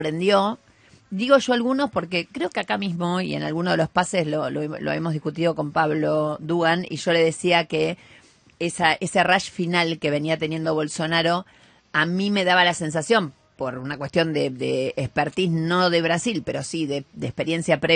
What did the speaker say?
sorprendió. Digo yo algunos porque creo que acá mismo y en alguno de los pases lo hemos discutido con Pablo Dugan y yo le decía que ese rush final que venía teniendo Bolsonaro a mí me daba la sensación, por una cuestión de expertise no de Brasil, pero sí de experiencia previa,